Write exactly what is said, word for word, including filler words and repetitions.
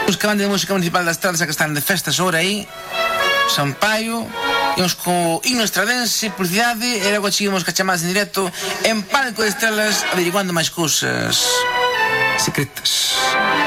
Os que van de música municipal das Estradas que están de festas ahora aí, Sampaio, íamos co himno estradense, publicidade, e logo seguimos ca chamadas en directo en Palco de Estrelas averiguando máis cousas secretas.